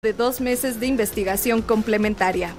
de 2 meses de investigación complementaria.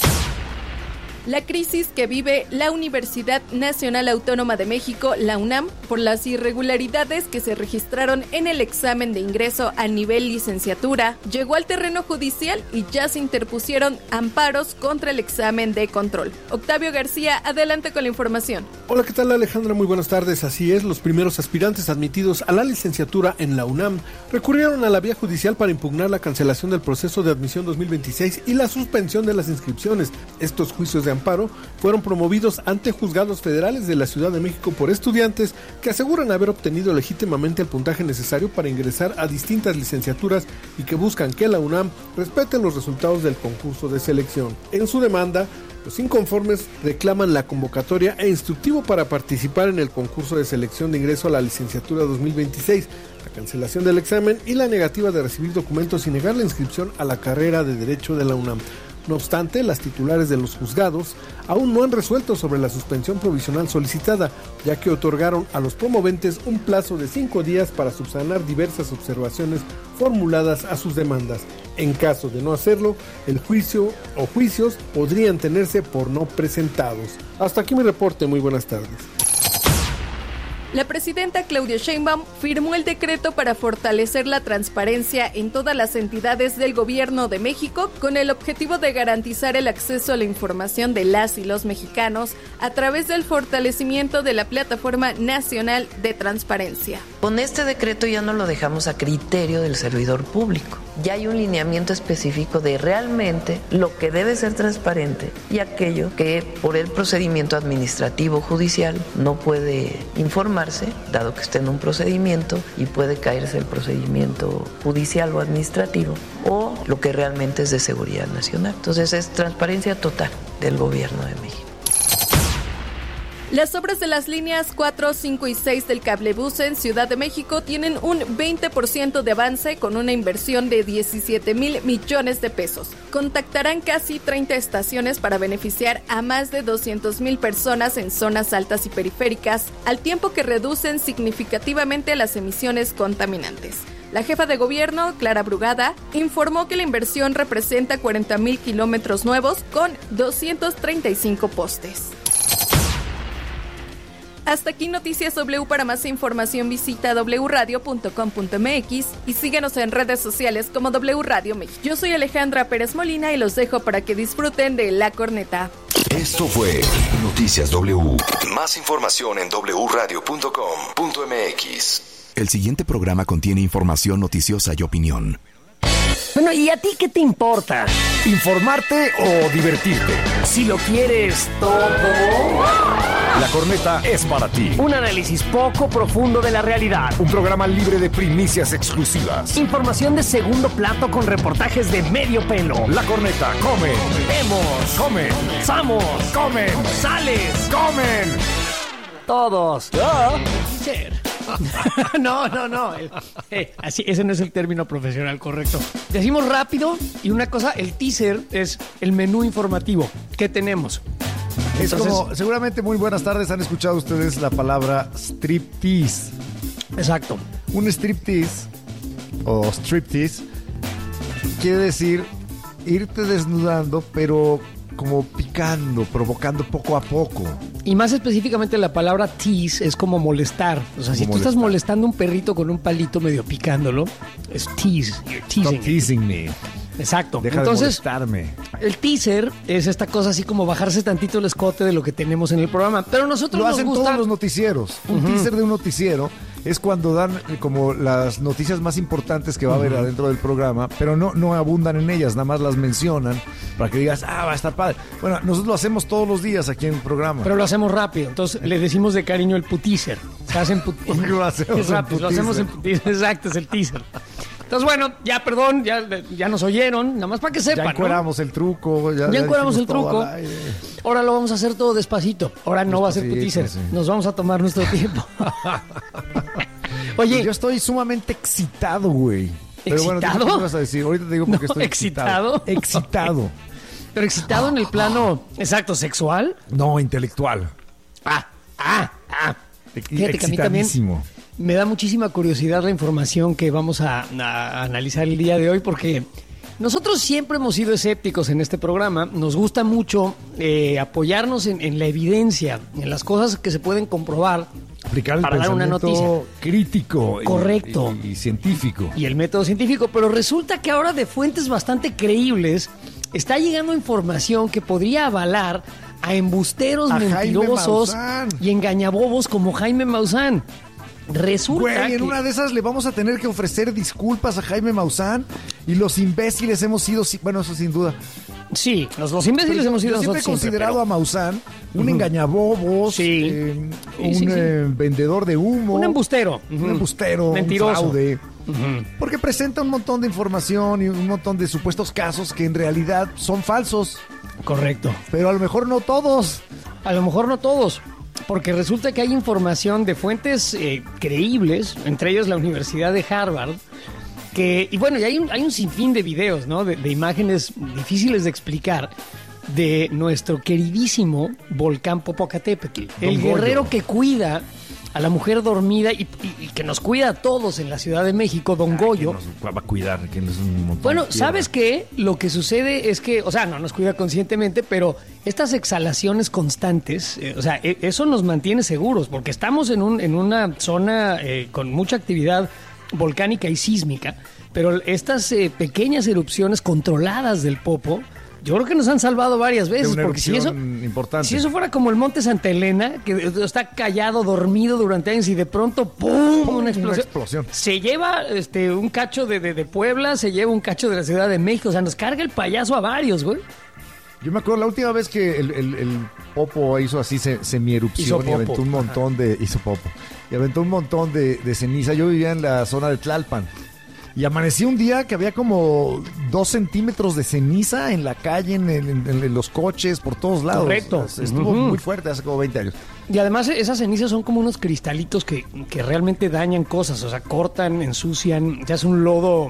La crisis que vive la Universidad Nacional Autónoma de México, la UNAM, por las irregularidades que se registraron en el examen de ingreso a nivel licenciatura, llegó al terreno judicial y ya se interpusieron amparos contra el examen de control. Octavio García, adelante con la información. Hola, ¿qué tal, Alejandra? Muy buenas tardes. Así es, los primeros aspirantes admitidos a la licenciatura en la UNAM recurrieron a la vía judicial para impugnar la cancelación del proceso de admisión 2026 y la suspensión de las inscripciones. Estos juicios de amparo fueron promovidos ante juzgados federales de la Ciudad de México por estudiantes que aseguran haber obtenido legítimamente el puntaje necesario para ingresar a distintas licenciaturas y que buscan que la UNAM respete los resultados del concurso de selección. En su demanda, los inconformes reclaman la convocatoria e instructivo para participar en el concurso de selección de ingreso a la licenciatura 2026, la cancelación del examen y la negativa de recibir documentos y negar la inscripción a la carrera de Derecho de la UNAM. No obstante, las titulares de los juzgados aún no han resuelto sobre la suspensión provisional solicitada, ya que otorgaron a los promoventes un plazo de 5 días para subsanar diversas observaciones formuladas a sus demandas. En caso de no hacerlo, el juicio o juicios podrían tenerse por no presentados. Hasta aquí mi reporte, muy buenas tardes. La presidenta Claudia Sheinbaum firmó el decreto para fortalecer la transparencia en todas las entidades del Gobierno de México con el objetivo de garantizar el acceso a la información de las y los mexicanos a través del fortalecimiento de la Plataforma Nacional de Transparencia. Con este decreto ya no lo dejamos a criterio del servidor público. Ya hay un lineamiento específico de realmente lo que debe ser transparente y aquello que por el procedimiento administrativo judicial no puede informarse, dado que esté en un procedimiento y puede caerse el procedimiento judicial o administrativo, o lo que realmente es de seguridad nacional. Entonces es transparencia total del Gobierno de México. Las obras de las líneas 4, 5 y 6 del cablebús en Ciudad de México tienen un 20% de avance con una inversión de 17,000 millones de pesos. Contactarán casi 30 estaciones para beneficiar a más de 200,000 personas en zonas altas y periféricas, al tiempo que reducen significativamente las emisiones contaminantes. La jefa de gobierno, Clara Brugada, informó que la inversión representa 40,000 kilómetros nuevos con 235 postes. Hasta aquí Noticias W. Para más información visita wradio.com.mx y síguenos en redes sociales como W Radio México. Yo soy Alejandra Pérez Molina y los dejo para que disfruten de La Corneta. Esto fue Noticias W. Más información en wradio.com.mx. El siguiente programa contiene información noticiosa y opinión. Bueno, ¿y a ti qué te importa? ¿Informarte o divertirte? Si lo quieres todo... La Corneta es para ti. Un análisis poco profundo de la realidad. Un programa libre de primicias exclusivas. Información de segundo plato con reportajes de medio pelo. La Corneta come. Vemos. Comen. Samos. Comen. Sales. Comen. Todos. No. Así, ese no es el término profesional correcto. Decimos rápido y una cosa, el teaser es el menú informativo. ¿Qué tenemos? Es como, seguramente muy buenas tardes, han escuchado ustedes la palabra striptease. Exacto. Un striptease o striptease quiere decir irte desnudando, pero como picando, provocando poco a poco. Y más específicamente la palabra tease es como molestar. O sea, si tú estás molestando a un perrito con un palito medio picándolo, es tease. You're teasing. Stop teasing me. Exacto. Deja Entonces, de molestarme. El teaser es esta cosa así como bajarse tantito el escote de lo que tenemos en el programa. Pero nosotros lo nos hacen gusta... todos los noticieros. Un teaser de un noticiero es cuando dan como las noticias más importantes que va a haber adentro del programa, pero no abundan en ellas, nada más las mencionan para que digas, va a estar padre. Bueno, nosotros lo hacemos todos los días aquí en el programa. Pero lo hacemos rápido, entonces le decimos de cariño el puteaser. Se hacen lo hacemos rápido, lo hacemos en puteaser. Exacto, es el teaser. Entonces, bueno, ya perdón, ya nos oyeron, nada más para que sepan. Ya encueramos el truco. Ya encueramos el truco. Ahora lo vamos a hacer todo despacito. Ahora no va a ser puteaser. Sí. Nos vamos a tomar nuestro tiempo. Oye, yo estoy sumamente excitado, güey. Pero bueno, ¿qué vas a decir? Ahorita te digo porque estoy excitado. Excitado. Pero excitado en el plano, exacto, sexual. No, intelectual. Fíjate que a mí también me da muchísima curiosidad la información que vamos a analizar el día de hoy, porque Nosotros siempre hemos sido escépticos en este programa. Nos gusta mucho apoyarnos en la evidencia, en las cosas que se pueden comprobar. Aplicar el para dar una pensamiento noticia crítico correcto y científico. Y el método científico, pero resulta que ahora de fuentes bastante creíbles está llegando información que podría avalar a embusteros A Jaime mentirosos Maussan. y engañabobos como Jaime Maussan. Resulta Güey, que... en una de esas le vamos a tener que ofrecer disculpas a Jaime Maussan y los imbéciles hemos sido, bueno, eso sin duda. Sí, los imbéciles hemos sido Yo siempre nosotros he considerado pero- a Maussan un engañabobos, Sí. un vendedor de humo, Un embustero. un embustero, Mentiroso. un fraude, porque presenta un montón de información y un montón de supuestos casos que en realidad son falsos, Correcto. pero a lo mejor no todos. A lo mejor no todos, porque resulta que hay información de fuentes creíbles, entre ellos la Universidad de Harvard, y bueno, y hay un sinfín de videos, ¿no? De imágenes difíciles de explicar de nuestro queridísimo volcán Popocatépetl, el Goyo. guerrero que cuida a la mujer dormida y que nos cuida a todos en la Ciudad de México, Don Goyo. Nos va a cuidar, que es un montón Bueno, de tierra. ¿sabes qué? Lo que sucede es que, o sea, no nos cuida conscientemente, pero estas exhalaciones constantes, o sea, eso nos mantiene seguros, porque estamos en una zona con mucha actividad volcánica y sísmica, pero estas pequeñas erupciones controladas del Popo, yo creo que nos han salvado varias veces, una porque si eso, erupción importante. si eso fuera como el Monte Santa Elena, que está callado, dormido durante años y de pronto ¡pum! Una explosión. Se lleva un cacho de Puebla, se lleva un cacho de la Ciudad de México, o sea, nos carga el payaso a varios, güey. Yo me acuerdo la última vez que el Popo hizo así semierupción Hizo y aventó popo. un montón hizo Popo y aventó un montón de ceniza. Yo vivía en la zona de Tlalpan y amanecí un día que había como 2 centímetros de ceniza en la calle, en los coches, por todos lados. Correcto. Estuvo muy fuerte hace como 20 años. Y además esas cenizas son como unos cristalitos que realmente dañan cosas, o sea, cortan, ensucian, ya es un lodo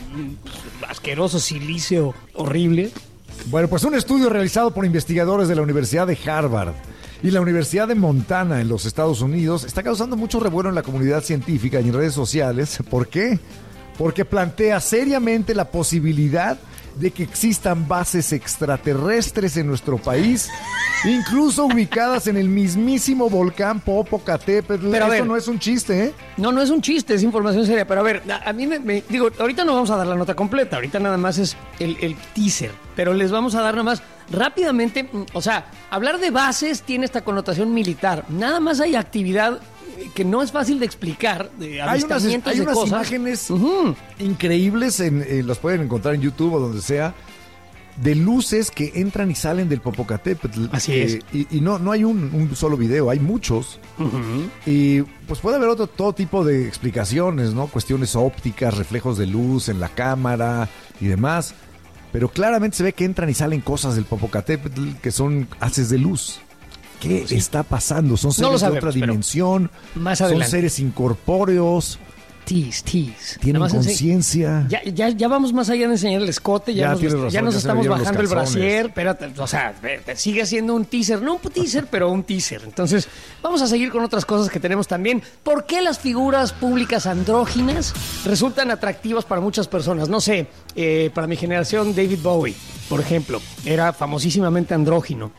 asqueroso, silíceo, horrible. Bueno, pues un estudio realizado por investigadores de la Universidad de Harvard y la Universidad de Montana en los Estados Unidos está causando mucho revuelo en la comunidad científica y en redes sociales. ¿Por qué? Porque plantea seriamente la posibilidad de que existan bases extraterrestres en nuestro país, incluso ubicadas en el mismísimo volcán Popocatépetl. Pero a ver, eso no es un chiste, ¿eh? No es un chiste, es información seria. Pero a ver, a mí digo, ahorita no vamos a dar la nota completa, ahorita nada más es el teaser. Pero les vamos a dar nada más rápidamente, o sea, hablar de bases tiene esta connotación militar. Nada más hay actividad que no es fácil de explicar, de avistamientos hay de unas cosas. imágenes increíbles, las pueden encontrar en YouTube o donde sea, de luces que entran y salen del Popocatépetl. Así es. Y no hay un solo video, hay muchos. Y pues puede haber todo tipo de explicaciones, ¿no? Cuestiones ópticas, reflejos de luz en la cámara y demás. Pero claramente se ve que entran y salen cosas del Popocatépetl que son haces de luz. ¿Qué está pasando? Son No lo seres sabemos, de otra pero dimensión. más son adelante. seres incorpóreos. Tease. Tienen Nada más conciencia. Ya vamos más allá de enseñar el escote, Ya nos tienes razón, ya nos ya se estamos me vieron los bajando el calzones. brasier, espérate, o sea, sigue siendo un teaser, no un teaser, pero un teaser. Entonces, vamos a seguir con otras cosas que tenemos también. ¿Por qué las figuras públicas andróginas resultan atractivas para muchas personas? No sé, para mi generación, David Bowie, por ejemplo, era famosísimamente andrógino.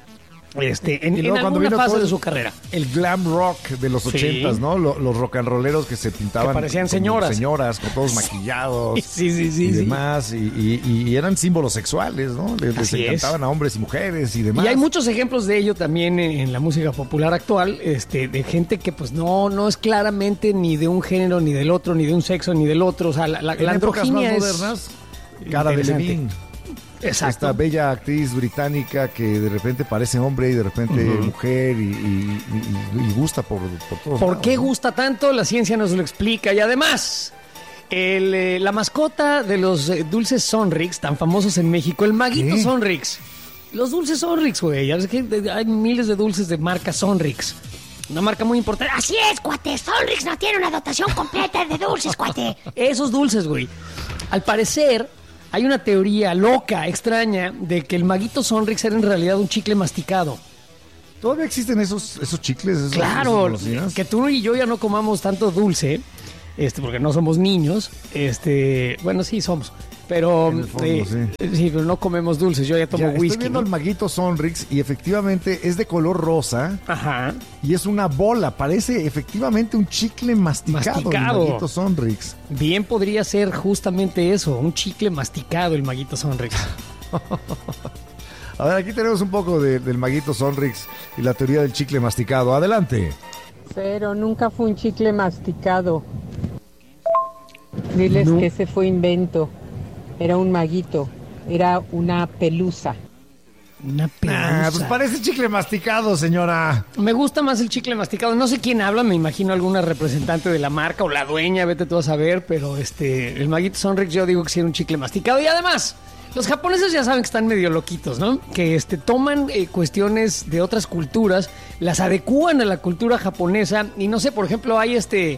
En Y luego cuando alguna vino fase todo de su carrera. El glam rock de los Sí. 80s, ¿no? Los rock and rolleros que se pintaban Que parecían como señoras. señoras, con todos maquillados Sí, y sí. demás. Y eran símbolos sexuales, ¿no? Les Así es. encantaban a hombres y mujeres y demás. Y hay muchos ejemplos de ello también en la música popular actual, de gente que pues no es claramente ni de un género, ni del otro, ni de un sexo, ni del otro. O sea, la En épocas androginia más es modernas, Cara de interesante. Levine. Exacto. Esta bella actriz británica que de repente parece hombre y de repente mujer y gusta por todos ¿Por lados, qué ¿no? gusta tanto? La ciencia nos lo explica. Y además, la mascota de los dulces Sonrix, tan famosos en México, el maguito ¿Qué? Sonrix. Los dulces Sonrix, güey. Ya ves que hay miles de dulces de marca Sonrix. Una marca muy importante. Así es, cuate. Sonrix no tiene una dotación completa de dulces, cuate. Esos dulces, güey. Al parecer, hay una teoría loca, extraña, de que el maguito Sonrix era en realidad un chicle masticado. ¿Todavía existen esos chicles? Claro, esas golosinas? que tú y yo ya no comamos tanto dulce, porque no somos niños. Bueno, sí somos. Pero, En el fondo, sí, pero no comemos dulces. Yo ya tomo Ya, whisky. estoy viendo ¿no? el Maguito Sonrix y efectivamente es de color rosa Ajá. y es una bola. Parece efectivamente un chicle masticado. El Maguito Sonrix. Bien podría ser justamente eso, un chicle masticado el Maguito Sonrix. A ver, aquí tenemos un poco del Maguito Sonrix y la teoría del chicle masticado. Adelante. Pero nunca fue un chicle masticado. Diles que ese fue invento. Era un maguito. Era una pelusa. Una pelusa. Pues parece chicle masticado, señora. Me gusta más el chicle masticado. No sé quién habla, me imagino alguna representante de la marca o la dueña, vete tú a saber, pero el Maguito Sonrix yo digo que sí era un chicle masticado. Y además, los japoneses ya saben que están medio loquitos, ¿no? Que toman cuestiones de otras culturas, las adecúan a la cultura japonesa y no sé, por ejemplo, hay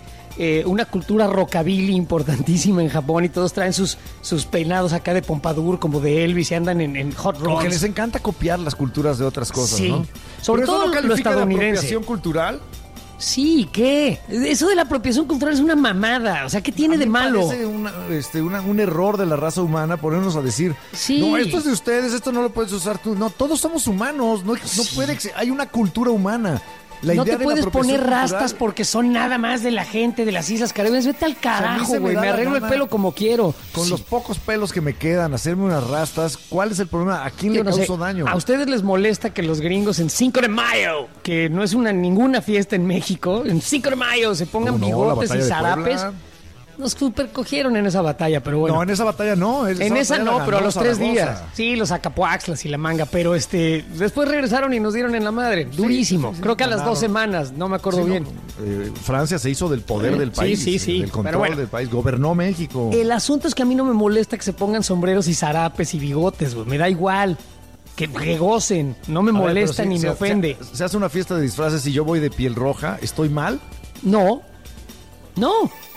una cultura rockabilly importantísima en Japón y todos traen sus peinados acá de pompadour como de Elvis y andan en hot rods. Porque les encanta copiar las culturas de otras cosas, Sí. ¿no? Sobre ¿Pero todo eso no lo califica de estadounidense. apropiación cultural? Sí, ¿qué? Eso de la apropiación cultural es una mamada. O sea, ¿qué tiene de malo? Parece un error de la raza humana ponernos a decir, Sí. no, esto es de ustedes, esto no lo puedes usar tú. No, todos somos humanos, no puede, hay una cultura humana. La No idea te de la puedes apropiación poner rastas cultural- porque son nada más de la gente de las Islas Caribeñas. Vete al a mí carajo, se me güey. da Me la arreglo el gana. pelo como quiero. Con Sí. los pocos pelos que me quedan, hacerme unas rastas, ¿cuál es el problema? ¿A quién Yo le no sé, causo daño? ¿A ustedes les molesta que los gringos en 5 de mayo, que no es ninguna fiesta en México, en 5 de mayo se pongan ¿Cómo no? bigotes La y batalla de zarapes? Puebla. Nos supercogieron en esa batalla, pero bueno. No, en esa batalla no. En esa batalla no, la pero a ganó los 3 Zaragoza. días. Sí, los Acapuaxlas y la manga, pero después regresaron y nos dieron en la madre. Durísimo. sí, Creo que a las ganaron. 2 semanas, no me acuerdo Sí, no, bien. Francia se hizo del poder del Sí, país, sí, del control pero bueno. del país, gobernó México. El asunto es que a mí no me molesta que se pongan sombreros y zarapes y bigotes, güey. Me da igual. Que gocen. No me A ver, molesta pero ni si- me ofende. Se hace una fiesta de disfraces y yo voy de piel roja, ¿estoy mal? No. No.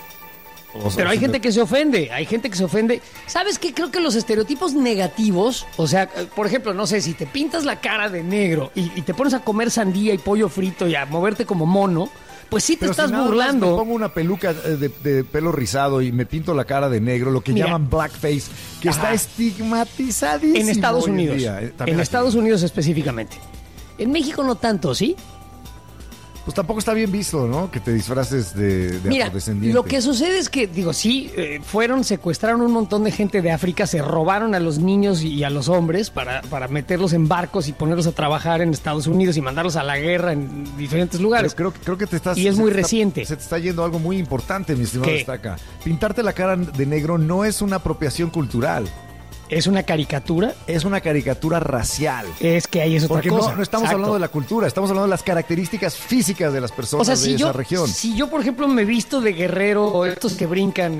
O sea, Pero hay si gente me- que se ofende, hay gente que se ofende. ¿Sabes qué? Creo que los estereotipos negativos, o sea, por ejemplo, no sé, si te pintas la cara de negro y te pones a comer sandía y pollo frito y a moverte como mono, pues sí te Pero estás si nada más burlando. me pongo una peluca de pelo rizado y me pinto la cara de negro, lo que Mira. llaman blackface, que Ajá. está estigmatizadísimo En Estados hoy en Unidos. día. También En aquí. Estados Unidos específicamente. En México no tanto, ¿sí? Pues tampoco está bien visto, ¿no? Que te disfraces de Mira, afrodescendiente. lo que sucede es que, digo, sí, secuestraron un montón de gente de África, se robaron a los niños y a los hombres para meterlos en barcos y ponerlos a trabajar en Estados Unidos y mandarlos a la guerra en diferentes lugares. Pero creo que te estás... Y es se muy te está- reciente. Se te está yendo algo muy importante, mi estimado ¿Qué? Destaca. Pintarte la cara de negro no es una apropiación cultural, ¿Es una caricatura? es una caricatura racial. Es que ahí es otra Porque cosa. no estamos Exacto. hablando de la cultura, estamos hablando de las características físicas de las personas O sea, de esa región. si yo, por ejemplo, me visto de guerrero, o estos que brincan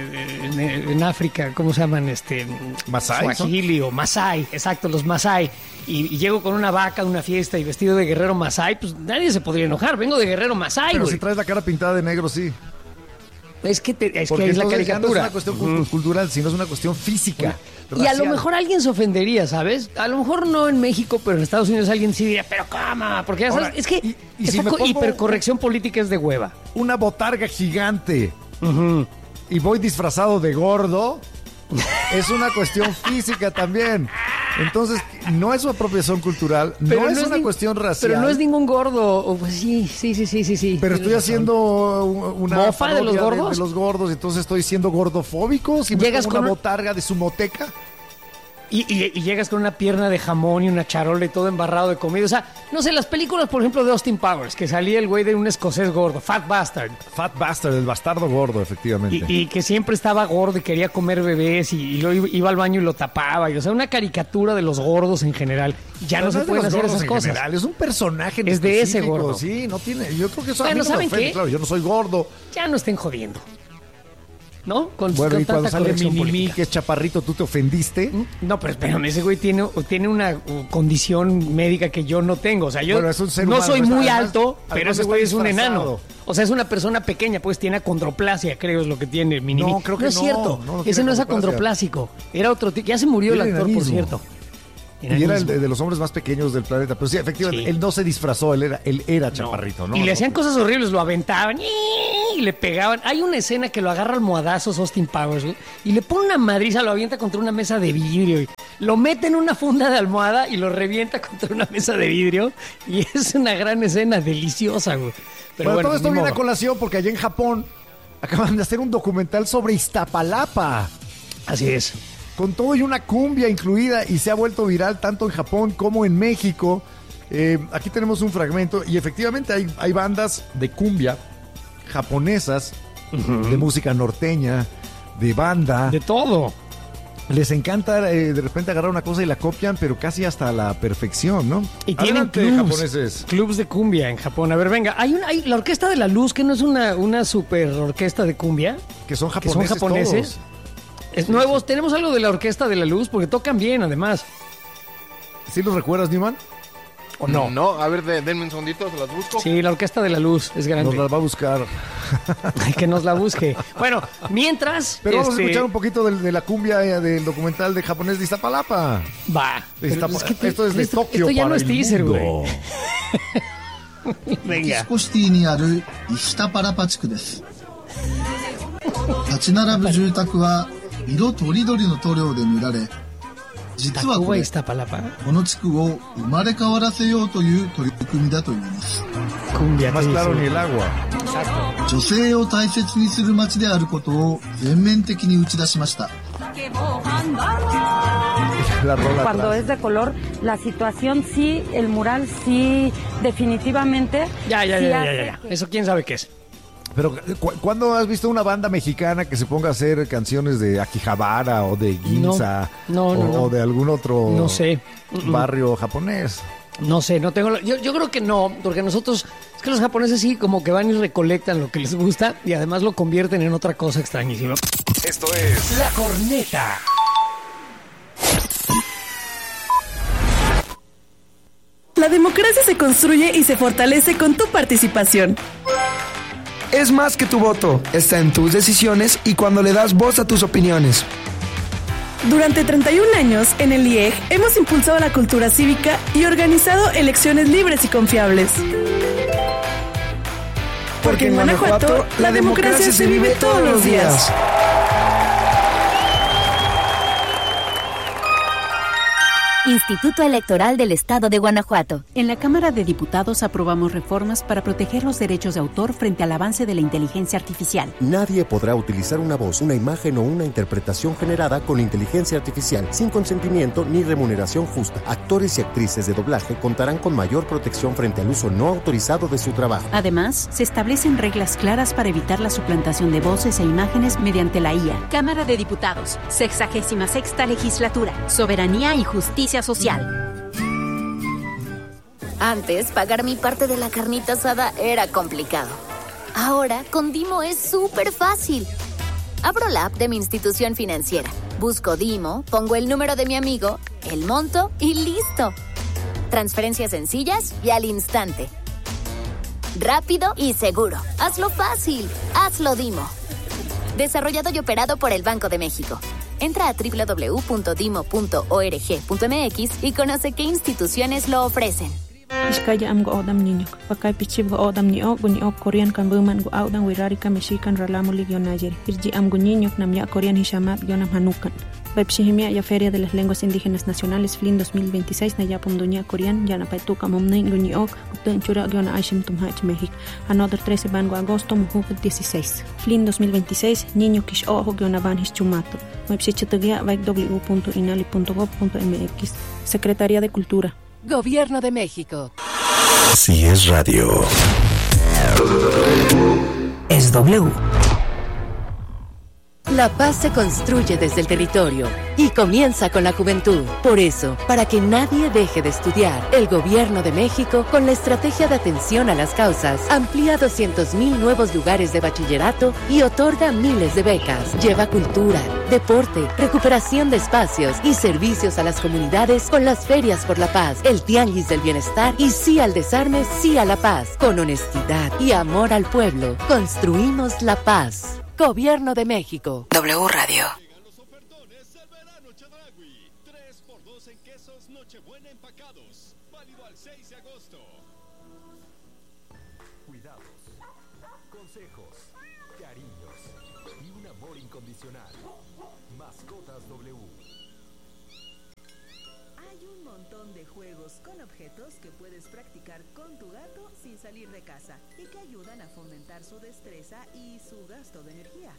en África, ¿cómo se llaman? ¿Masái, Swahili o Masái, exacto, los Masái, y llego con una vaca a una fiesta y vestido de guerrero Masái, pues nadie se podría enojar. Vengo de guerrero Masái, Pero güey. si traes la cara pintada de negro, sí. Es que es Porque que es la entonces ya no es caricatura. una cuestión cultural, sino es una cuestión física. Y a lo racial. mejor alguien se ofendería, ¿sabes? A lo mejor no en México, pero en Estados Unidos alguien sí diría, pero ¿cómo? Porque ya sabes, Ahora, es que y si esta me pongo- hipercorrección política es de hueva. Una botarga gigante y voy disfrazado de gordo, es una cuestión física también. Entonces, no es una apropiación cultural, no es una cuestión racial. Pero no es ningún gordo. O, pues sí. Pero Tienes estoy razón. haciendo una ¿Mofa de los parodia gordos? de los gordos, entonces estoy siendo gordofóbico. Si me Llegas pongo una con un- botarga de sumoteca. Y llegas con una pierna de jamón y una charola y todo embarrado de comida. O sea, no sé, las películas, por ejemplo, de Austin Powers, que salía el güey de un escocés gordo, Fat Bastard, Fat Bastard, el bastardo gordo, efectivamente. y que siempre estaba gordo y quería comer bebés y luego iba al baño y lo tapaba. Y, o sea, una caricatura de los gordos en general. Ya Pero no se es de pueden los hacer gordos esas en cosas. general, es un personaje en Es de ese específico, gordo. Sí, no tiene. Yo creo que eso Bueno, a mí no me ¿saben ofende, qué? claro, yo no soy gordo. Ya no estén jodiendo. ¿No? Con Bueno, y cuando tanta sale corrección Mini-Me, política. que es chaparrito, ¿tú te ofendiste? No, pero espérame, ese güey tiene una condición médica que yo no tengo. O sea, yo Bueno, es un ser no humano, soy pues, muy además- alto, pero además ese está güey es un disfrazado. enano. O sea, es una persona pequeña, pues tiene acondroplasia, creo es lo que tiene Mini-Me. No, creo que es no, cierto. no Ese tiene no es acondroplasia. acondroplásico. Era otro tipo. Ya se murió el Era actor, por enanismo. cierto. Y era el Enanismo. de los hombres más pequeños del planeta. Pero sí, efectivamente, Sí. él no se disfrazó, él era chaparrito, ¿no? Y le hacían cosas horribles, lo aventaban. Y y le pegaban. Hay una escena que lo agarra almohadazos Austin Powers, güey, y le pone una madriza, lo avienta contra una mesa de vidrio, y lo mete en una funda de almohada y lo revienta contra una mesa de vidrio. Y es una gran escena, deliciosa, güey. Pero bueno, todo esto viene a modo. colación porque allá en Japón acaban de hacer un documental sobre Iztapalapa. Así es. Con todo y una cumbia incluida, y se ha vuelto viral tanto en Japón como en México. Aquí tenemos un fragmento y efectivamente hay bandas de cumbia japonesas, de música norteña, de banda. De todo. Les encanta de repente agarrar una cosa y la copian, pero casi hasta la perfección, ¿no? Y tienen Adelante, japoneses. clubs de cumbia en Japón. A ver, venga, hay la Orquesta de la Luz, que no es una super orquesta de cumbia. Que son japoneses. Todos. Es nuevos. Tenemos algo de la Orquesta de la Luz, porque tocan bien, además. ¿Sí los recuerdas, Newman? ¿O no? No, a ver, denme un segundito, se las busco. Sí, la Orquesta de la Luz es grande. Nos las va a buscar. Que nos la busque. Bueno, mientras... Pero vamos a escuchar un poquito de la cumbia del documental de japonés de Iztapalapa. Va. Esto es de Tokio. Esto ya para no es el teaser, mundo. güey. Venga. メキシコシティにあるイシタパラパ地区です。立ち並ぶ住宅は色とりどりの塗料で塗られ、実はこれ、この地区を生まれ変わらせようという取り組みだといいます。 Más claro ni el agua. 女性を大切にする街であることを全面的に打ち出しました。 Cuando es de color, la situación sí, el mural sí, definitivamente. Ya. Eso quién sabe qué es. Pero, ¿cuándo has visto una banda mexicana que se ponga a hacer canciones de Akihabara o de Ginza? No. O de algún otro no sé. barrio japonés. No sé, no tengo... Yo creo que no, porque nosotros... Es que los japoneses sí como que van y recolectan lo que les gusta y además lo convierten en otra cosa extrañísima. Esto es La Corneta. La democracia se construye y se fortalece con tu participación. Es más que tu voto, está en tus decisiones y cuando le das voz a tus opiniones. Durante 31 años, en el IEG, hemos impulsado la cultura cívica y organizado elecciones libres y confiables. Porque en Guanajuato, la democracia se vive todos los días. Instituto Electoral del Estado de Guanajuato. En la Cámara de Diputados aprobamos reformas para proteger los derechos de autor frente al avance de la inteligencia artificial. Nadie podrá utilizar una voz, una imagen o una interpretación generada con inteligencia artificial sin consentimiento ni remuneración justa. Actores y actrices de doblaje contarán con mayor protección frente al uso no autorizado de su trabajo. Además, se establecen reglas claras para evitar la suplantación de voces e imágenes mediante la IA. Cámara de Diputados, 66ª Legislatura, Soberanía y Justicia Social. Antes, pagar mi parte de la carnita asada era complicado. Ahora, con Dimo es súper fácil. Abro la app de mi institución financiera, busco Dimo, pongo el número de mi amigo, el monto y listo. Transferencias sencillas y al instante. Rápido y seguro. Hazlo fácil. Hazlo Dimo. Desarrollado y operado por el Banco de México. Entra a www.dimo.org.mx y conoce qué instituciones lo ofrecen. Iskaya am go odam niño, pakay pichib go odam niyo, gunyo Korean kan buman go audan wirari ka mexican ralamuli gyonayer. Irji am niño nam ya Korean hishamat gyonam hanukan. Webshihimia ya Feria de las Lenguas Indígenas Nacionales FLIN 2026 na yapom dunya Korean ya na paituka momne gunyouten chura gyona aishim tumhach México. Another 13 bango agosto muhu 16. FLIN 2026 niño kish ojo gyona van hischumato. Webshichitagia www.inali.gov.mx. Secretaría de Cultura. Gobierno de México. Si es radio. Es W. La paz se construye desde el territorio y comienza con la juventud. Por eso, para que nadie deje de estudiar, el Gobierno de México, con la estrategia de atención a las causas, amplía 200,000 nuevos lugares de bachillerato y otorga miles de becas. Lleva cultura, deporte, recuperación de espacios y servicios a las comunidades con las ferias por la paz, el tianguis del bienestar y sí al desarme, sí a la paz. Con honestidad y amor al pueblo, construimos la paz. Gobierno de México. W Radio. consejos, cariños y un amor incondicional. Mascotas W. Hay un montón de juegos con objetos que puedes practicar con tu gato sin salir de casa y que ayudan a fomentar su destreza y su gasto de energía.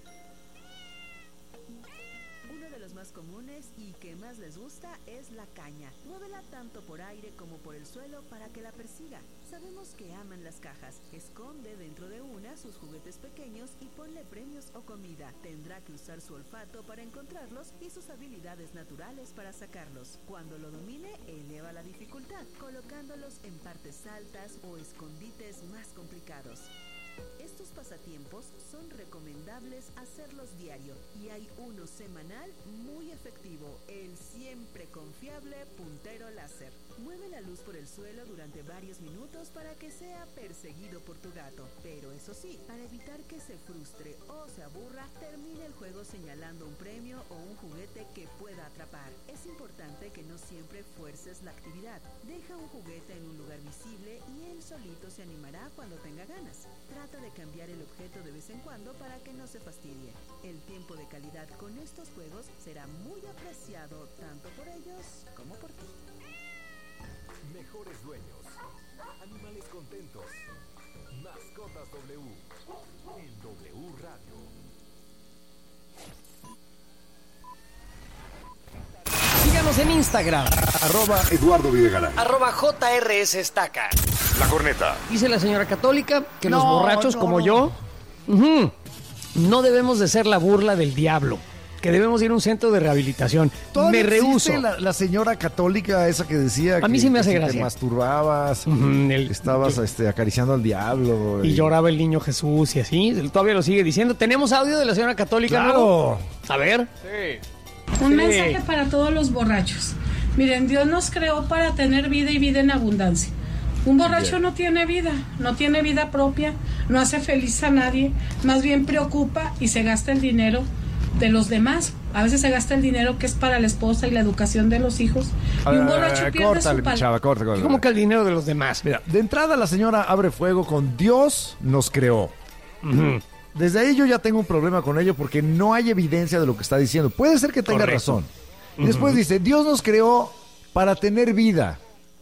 Uno de los más comunes y que más les gusta es la caña. Muévela tanto por aire como por el suelo para que la persiga. Sabemos que aman las cajas. Esconde dentro de una sus juguetes pequeños y ponle premios o comida. Tendrá que usar su olfato para encontrarlos y sus habilidades naturales para sacarlos. Cuando lo domine, eleva la dificultad, colocándolos en partes altas o escondites más complicados. Estos pasatiempos son recomendables hacerlos diario y hay uno semanal muy efectivo, el siempre confiable puntero láser. Mueve la luz por el suelo durante varios minutos para que sea perseguido por tu gato, pero eso sí, para evitar que se frustre o se aburra, termina el juego señalando un premio o un juguete que pueda atrapar. Es importante que no siempre fuerces la actividad. Deja un juguete en un lugar visible y él solito se animará cuando tenga ganas. Trata de cambiar el objeto de vez en cuando para que no se fastidie. El tiempo de calidad con estos juegos será muy apreciado tanto por ellos como por ti. Mejores dueños, animales contentos, Mascotas W, en W Radio. Síganos en Instagram, @Eduardo Videgaray, @JRS Estaca. La Corneta. Dice la señora católica que los borrachos como yo no debemos de ser la burla del diablo, que debemos ir a un centro de rehabilitación. Me rehúso. La señora católica esa que decía a mí sí me hace gracia. Te masturbabas, estabas acariciando al diablo. Y lloraba el niño Jesús y así. Todavía lo sigue diciendo. ¿Tenemos audio de la señora católica? Claro. A ver. Sí. Un mensaje para todos los borrachos. Miren, Dios nos creó para tener vida y vida en abundancia. Un borracho no tiene vida propia, no hace feliz a nadie, más bien preocupa y se gasta el dinero de los demás. A veces se gasta el dinero que es para la esposa y la educación de los hijos. Y un borracho pierde su palabra. ¿Cómo que el dinero de los demás? Mira, de entrada la señora abre fuego con Dios nos creó. Desde ahí yo ya tengo un problema con ello porque no hay evidencia de lo que está diciendo. Puede ser que tenga razón. Y después dice, Dios nos creó para tener vida.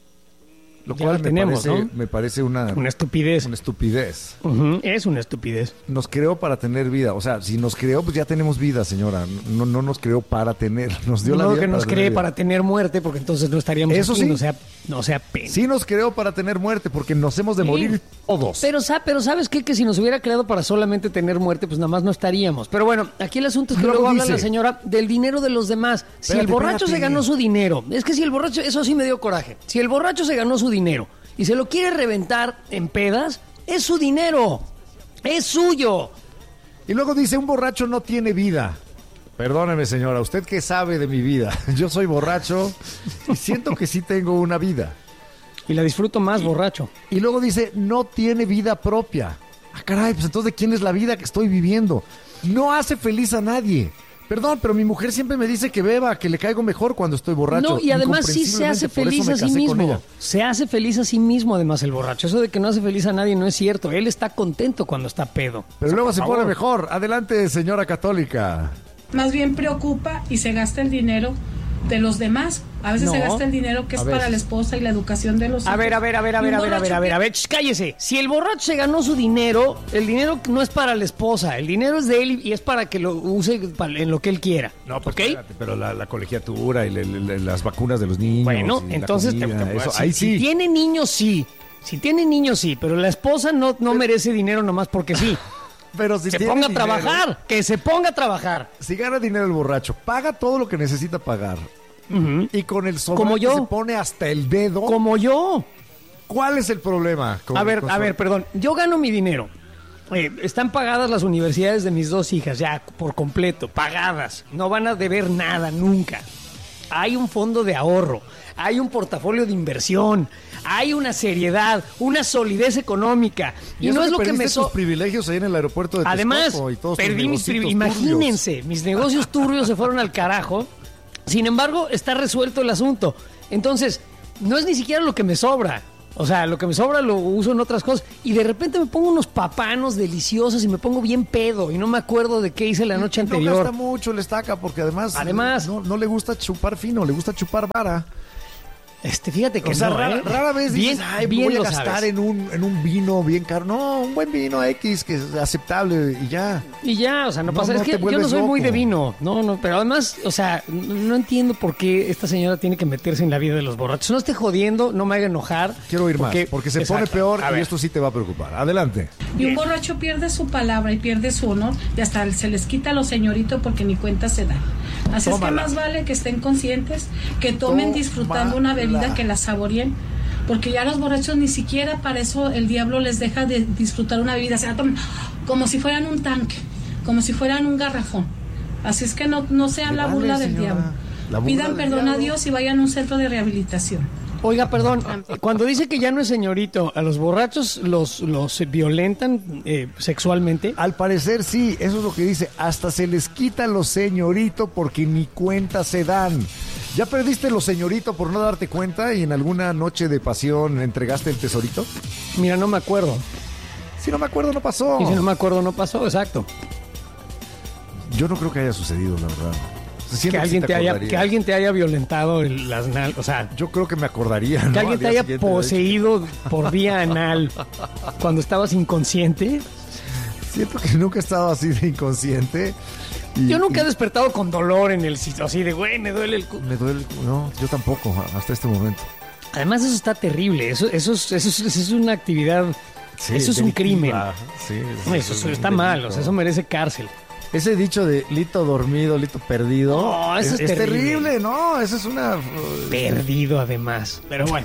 Lo cual me parece una estupidez. Una estupidez. Es una estupidez. Nos creó para tener vida. O sea, si nos creó, pues ya tenemos vida, señora. No nos creó para tener. Nos dio la vida. No que nos cree para tener muerte, porque entonces no estaríamos eso aquí. Sí. No sea pena. Sí nos creó para tener muerte, porque nos hemos de morir todos. Pero ¿sabes qué? Que si nos hubiera creado para solamente tener muerte, pues nada más no estaríamos. Pero bueno, aquí el asunto es que luego habla la señora del dinero de los demás. Si el borracho se ganó su dinero, es que si el borracho, eso sí me dio coraje. Si el borracho se ganó su dinero y se lo quiere reventar en pedas, es su dinero, es suyo. Y luego dice, un borracho no tiene vida. Perdóneme, señora, ¿usted qué sabe de mi vida? Yo soy borracho y siento que sí tengo una vida. Y la disfruto más borracho. Y luego dice, no tiene vida propia. Ah, caray, pues entonces, ¿de quién es la vida que estoy viviendo? No hace feliz a nadie. Perdón, pero mi mujer siempre me dice que beba, que le caigo mejor cuando estoy borracho. No, y además sí se hace feliz a sí mismo. Se hace feliz a sí mismo, además, el borracho. Eso de que no hace feliz a nadie no es cierto. Él está contento cuando está pedo. Pero luego se pone mejor. Adelante, señora católica. Más bien preocupa y se gasta el dinero de los demás. A veces se gasta el dinero que es para la esposa y la educación de los hijos. A ver, cállese. Si el borracho se ganó su dinero, el dinero no es para la esposa, el dinero es de él y es para que lo use en lo que él quiera. No, pues espérate, pero la colegiatura y las vacunas de los niños. Bueno, entonces ahí sí. Si tiene niños, sí. Pero la esposa no merece dinero nomás porque sí. Pero si se ponga a trabajar, que se ponga a trabajar. Si gana dinero el borracho, paga todo lo que necesita pagar. Y con el sobrante se pone hasta el dedo. Como yo. ¿Cuál es el problema? A ver, perdón. Yo gano mi dinero. Están pagadas las universidades de mis dos hijas, ya por completo, pagadas. No van a deber nada nunca. Hay un fondo de ahorro, hay un portafolio de inversión, hay una seriedad, una solidez económica. Y no es lo que me tus privilegios ahí en el aeropuerto de Texcoco. Además, perdí mis privilegios. Imagínense, mis negocios turbios se fueron al carajo. Sin embargo, está resuelto el asunto. Entonces, no es ni siquiera lo que me sobra. O sea, lo que me sobra lo uso en otras cosas. Y de repente me pongo unos papanos deliciosos y me pongo bien pedo. Y no me acuerdo de qué hice la noche anterior. No gasta mucho el estaca porque además no le gusta chupar fino, le gusta chupar vara. Fíjate que rara vez dices, voy a gastar en un vino bien caro. No, un buen vino X que es aceptable y ya. Y ya, o sea, no pasa. Es que yo no soy muy de vino. No, pero además, o sea, no entiendo por qué esta señora tiene que meterse en la vida de los borrachos. No esté jodiendo, no me haga enojar. Quiero oír más, porque se pone peor y esto sí te va a preocupar. Adelante. Y un borracho pierde su palabra y pierde su honor y hasta se les quita a los señoritos porque ni cuenta se dan. Así es que más vale que estén conscientes, que tomen disfrutando una bebida, que la saboreen, porque ya los borrachos ni siquiera para eso el diablo les deja de disfrutar una bebida, se la toman como si fueran un tanque, como si fueran un garrafón. Así es que no sean la burla del diablo. Pidan perdón a Dios y vayan a un centro de rehabilitación. Oiga, perdón, cuando dice que ya no es señorito, ¿a los borrachos los violentan sexualmente? Al parecer sí, eso es lo que dice. Hasta se les quita los señorito porque ni cuenta se dan. ¿Ya perdiste los señorito por no darte cuenta y en alguna noche de pasión entregaste el tesorito? Mira, no me acuerdo. Si no me acuerdo, no pasó. Y si no me acuerdo, no pasó, exacto. Yo no creo que haya sucedido, la verdad. Que alguien te haya violentado las nalgas, o sea, yo creo que me acordaría, ¿no? Que alguien te haya poseído por vía anal cuando estabas inconsciente. Siento que nunca he estado así de inconsciente. Yo nunca he despertado con dolor en el sitio, así de, güey, me duele el culo. No, yo tampoco, hasta este momento. Además, eso está terrible, eso es una actividad, sí, eso es un crimen. Sí, eso está mal, o sea, eso merece cárcel. Ese dicho de lito dormido, lito perdido. No, eso es terrible, ¿no? Eso es una... Perdido, además. Pero bueno.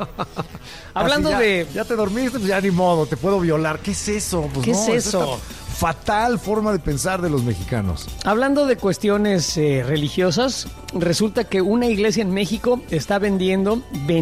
Hablando de... Ya te dormiste, pues ya ni modo, te puedo violar. ¿Qué es eso? Pues ¿Qué es eso? Fatal forma de pensar de los mexicanos. Hablando de cuestiones religiosas, resulta que una iglesia en México está vendiendo,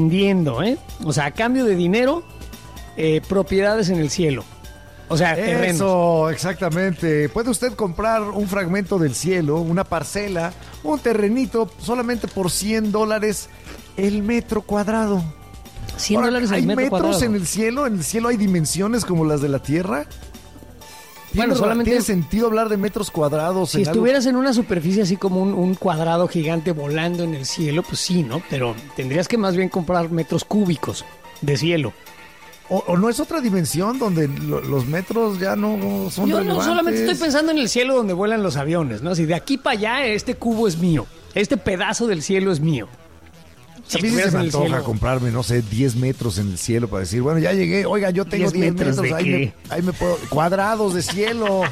o sea, a cambio de dinero, propiedades en el cielo. O sea, terrenos. Eso, exactamente. Puede usted comprar un fragmento del cielo, una parcela, un terrenito, solamente por $100 el metro cuadrado. $100 el metro cuadrado. ¿Hay metros en el cielo? ¿En el cielo hay dimensiones como las de la Tierra? Bueno, solamente ¿tiene sentido hablar de metros cuadrados? Si estuvieras en una superficie así como un cuadrado gigante volando en el cielo, pues sí, ¿no? Pero tendrías que más bien comprar metros cúbicos de cielo. ¿O no es otra dimensión donde los metros ya no son Yo relevantes? No solamente estoy pensando en el cielo donde vuelan los aviones, ¿no? Si de aquí para allá este cubo es mío, este pedazo del cielo es mío. Si a mí se me antoja comprarme, no sé, 10 metros en el cielo para decir, bueno, ya llegué, oiga, yo tengo 10 metros, ahí me puedo... Cuadrados de cielo.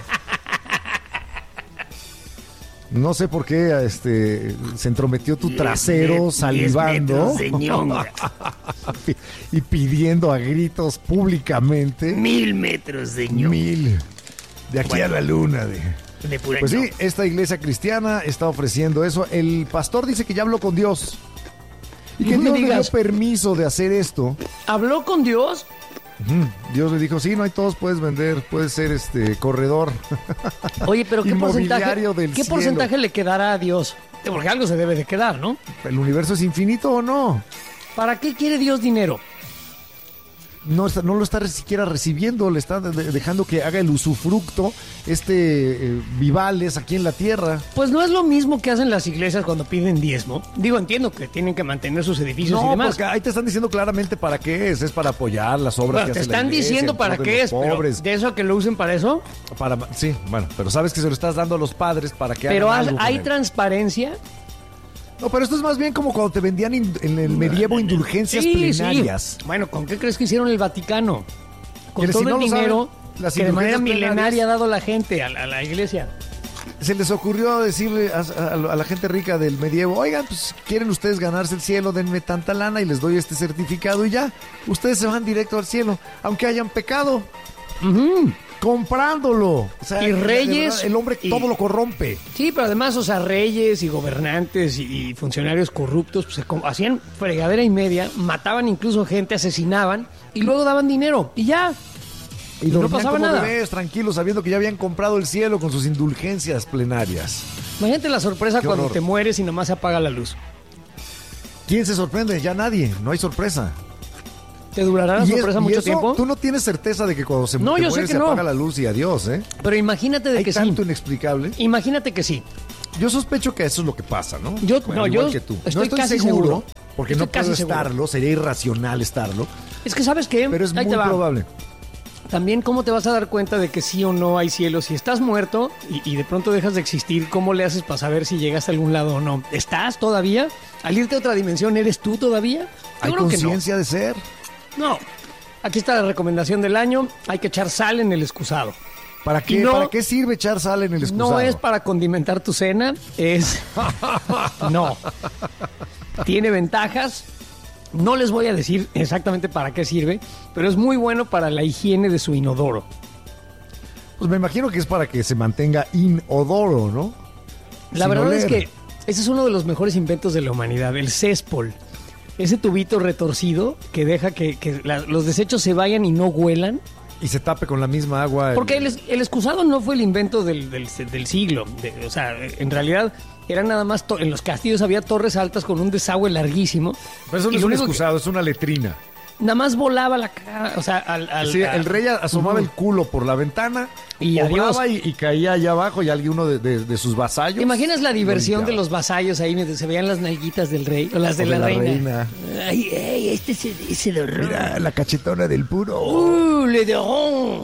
No sé por qué se entrometió tu trasero salivando y pidiendo a gritos públicamente 1000 metros de ñonga. 1000 de aquí a la luna de pura pues ñonga. sí, esta iglesia cristiana está ofreciendo eso. El pastor dice que ya habló con Dios y que Dios le dio permiso de hacer esto. ¿Habló con Dios? Dios le dijo, sí, no hay todos, puedes vender, puedes ser corredor. Oye, pero ¿qué ¿qué porcentaje le quedará a Dios? Porque algo se debe de quedar, ¿no? ¿El universo es infinito o no? ¿Para qué quiere Dios dinero? No lo está siquiera recibiendo, le está dejando que haga el usufructo, vivales aquí en la tierra. Pues no es lo mismo que hacen las iglesias cuando piden diezmo. Digo, entiendo que tienen que mantener sus edificios y demás. No, porque ahí te están diciendo claramente para qué es para apoyar las obras que hace la iglesia. Te están diciendo para qué es, pero ¿de eso a que lo usen para eso? Sí, bueno, pero sabes que se lo estás dando a los padres para que hagan algo. Pero ¿hay transparencia? No, pero esto es más bien como cuando te vendían en el medievo indulgencias plenarias. Sí. Bueno, ¿con qué crees que hicieron el Vaticano? Con todo el dinero que de manera milenaria ha dado la gente a la iglesia. Se les ocurrió decirle a la gente rica del medievo, oigan, pues quieren ustedes ganarse el cielo, denme tanta lana y les doy este certificado y ya, ustedes se van directo al cielo, aunque hayan pecado. Comprándolo. O sea, y reyes. Verdad, el hombre todo lo corrompe. Sí, pero además, o sea, reyes y gobernantes y funcionarios corruptos pues, hacían fregadera y media, mataban incluso gente, asesinaban y luego daban dinero y ya. Y no pasaba nada. Bebés, tranquilos, sabiendo que ya habían comprado el cielo con sus indulgencias plenarias. Imagínate la sorpresa cuando te mueres y nomás se apaga la luz. ¿Quién se sorprende? Ya nadie, no hay sorpresa. ¿Te durará la sorpresa mucho tiempo? Tú no tienes certeza de que cuando se yo muere sé que se apaga la luz y adiós, ¿eh? Pero imagínate de que sí. Hay tanto inexplicable. Imagínate que sí. Yo sospecho que eso es lo que pasa, ¿no? Yo que tú. Estoy no casi seguro, seguro. Porque no puedo estarlo, sería irracional estarlo. Es que, ¿sabes qué? Pero es muy probable. También, ¿cómo te vas a dar cuenta de que sí o no hay cielo? Si estás muerto y de pronto dejas de existir, ¿cómo le haces para saber si llegas a algún lado o no? ¿Estás todavía? Al irte a otra dimensión, ¿eres tú todavía? ¿Hay conciencia de ser? No. Aquí está la recomendación del año. Hay que echar sal en el excusado. ¿Para qué? ¿Para qué sirve echar sal en el excusado? No es para condimentar tu cena, es... No. Tiene ventajas. No les voy a decir exactamente para qué sirve, pero es muy bueno para la higiene de su inodoro. Pues me imagino que es para que se mantenga inodoro, ¿no? La verdad es que ese es uno de los mejores inventos de la humanidad, el céspol. Ese tubito retorcido que deja que los desechos se vayan y no huelan. Y se tape con la misma agua. Porque el excusado no fue el invento del siglo. O sea, en realidad eran nada más... En los castillos había torres altas con un desagüe larguísimo. Pero eso no es un excusado, es una letrina. Nada más volaba la cara, o sea, el rey asomaba el culo por la ventana y obraba y caía allá abajo y alguno de sus vasallos. ¿Te imaginas la diversión de los vasallos ahí mientras se veían las nalguitas del rey o las de la reina? Ay, este es el horror. Mira, la cachetona del puro. Le dorón.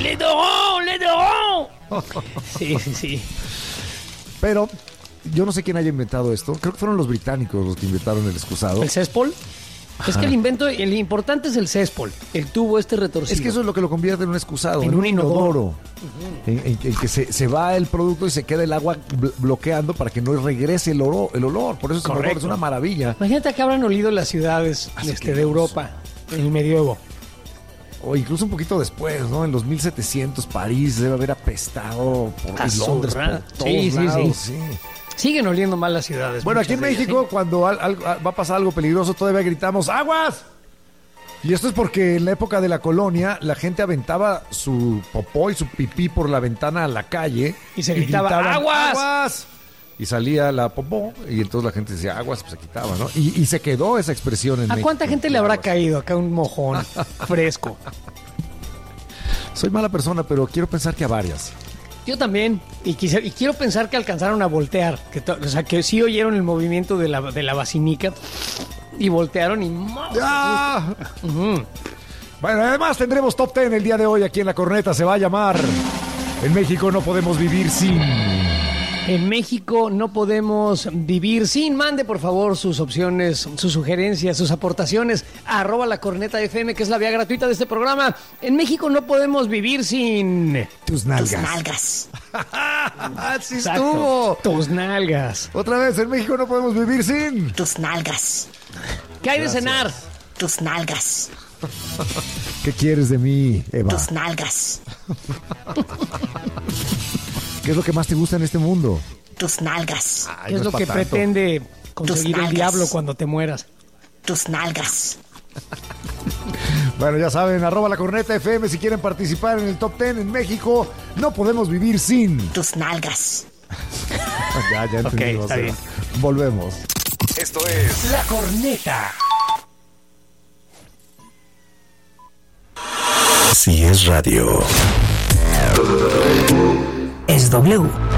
Sí. Pero yo no sé quién haya inventado esto. Creo que fueron los británicos los que inventaron el excusado. ¿El céspol? Es que el importante es el céspol, el tubo retorcido. Es que eso es lo que lo convierte en un excusado, en un inodoro. Uh-huh. En que se va el producto y se queda el agua bloqueando para que no regrese el olor. Por eso es una maravilla. Imagínate que habrán olido las ciudades de Europa en el medioevo. O incluso un poquito después, ¿no? En los 1700 París debe haber apestado por Londres, por todos lados. Sí. Siguen oliendo mal las ciudades. Bueno, aquí en México, cuando va a pasar algo peligroso, todavía gritamos ¡aguas! Y esto es porque en la época de la colonia, la gente aventaba su popó y su pipí por la ventana a la calle. Y se gritaba ¡aguas! Y salía la popó, y entonces la gente decía aguas, pues se quitaba, ¿no? Y se quedó esa expresión en México. ¿A cuánta gente le habrá caído acá un mojón fresco? Soy mala persona, pero quiero pensar que a varias. Yo también, y quiero pensar que alcanzaron a voltear, que sí oyeron el movimiento de la basinica y voltearon y... ¡Ah! Uh-huh. Bueno, además tendremos Top 10 el día de hoy aquí en La Corneta, se va a llamar En México no podemos vivir sin... En México no podemos vivir sin. Mande, por favor, sus opciones, sus sugerencias, sus aportaciones a @lacornetafm, que es la vía gratuita de este programa. En México no podemos vivir sin... Tus nalgas. Tus nalgas. ¡Sí estuvo! Tus nalgas. Otra vez, en México no podemos vivir sin... Tus nalgas. ¿Qué hay de cenar? Tus nalgas. ¿Qué quieres de mí, Eva? Tus nalgas. ¿Qué es lo que más te gusta en este mundo? Tus nalgas. ¿Qué es lo que pretende conseguir el diablo cuando te mueras? Tus nalgas. Bueno, ya saben, @lacornetafm si quieren participar en el Top 10 en México. No podemos vivir sin... Tus nalgas. ya entendimos. Okay, está bien. Volvemos. Esto es La Corneta. Si es radio. Es W.